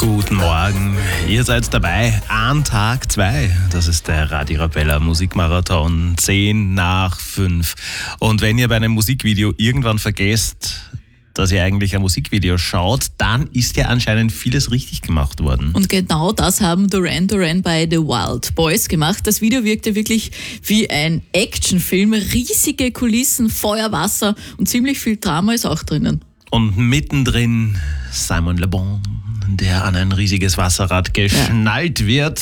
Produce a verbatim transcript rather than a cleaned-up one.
Guten Morgen, ihr seid dabei an Tag zwei. Das ist der Radio Arabella Musikmarathon, zehn nach fünf. Und wenn ihr bei einem Musikvideo irgendwann vergesst, dass ihr eigentlich ein Musikvideo schaut, dann ist ja anscheinend vieles richtig gemacht worden. Und genau das haben Duran Duran bei The Wild Boys gemacht. Das Video wirkte wirklich wie ein Actionfilm. Riesige Kulissen, Feuer, Wasser und ziemlich viel Drama ist auch drinnen. Und mittendrin Simon Le Bon, der an ein riesiges Wasserrad geschnallt wird